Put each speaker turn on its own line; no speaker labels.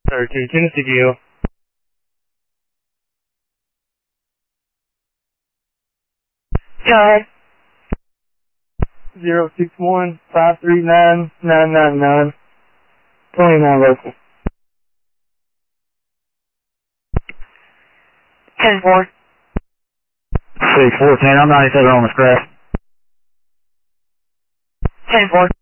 32, Tennessee Gale. 061-539-999. 29 local.
10-4.
614, I'm 97 on the scratch.
10-4.